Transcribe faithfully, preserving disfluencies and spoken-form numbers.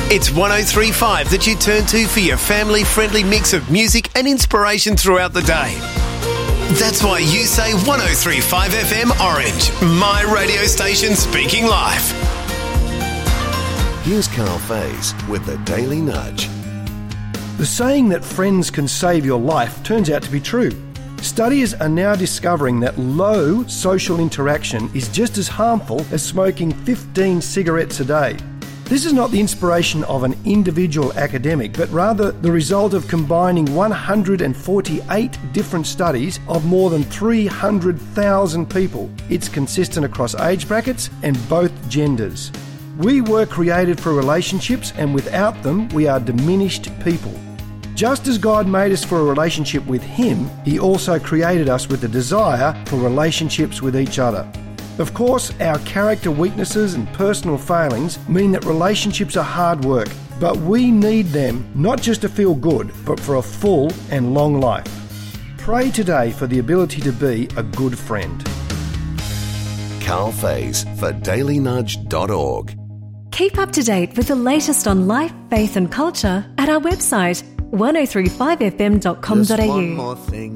It's one oh three point five that you turn to for your family-friendly mix of music and inspiration throughout the day. That's why you say one oh three point five F M Orange, my radio station speaking live. Here's Carl Faze with the Daily Nudge. The saying that friends can save your life turns out to be true. Studies are now discovering that low social interaction is just as harmful as smoking fifteen cigarettes a day. This is not the inspiration of an individual academic, but rather the result of combining one hundred forty-eight different studies of more than three hundred thousand people. It's consistent across age brackets and both genders. We were created for relationships, and without them, we are diminished people. Just as God made us for a relationship with Him, He also created us with a desire for relationships with each other. Of course, our character weaknesses and personal failings mean that relationships are hard work, but we need them not just to feel good, but for a full and long life. Pray today for the ability to be a good friend. Carl Faze for daily nudge dot org. Keep up to date with the latest on life, faith and culture at our website one oh three five f m dot com dot a u. Just one more thing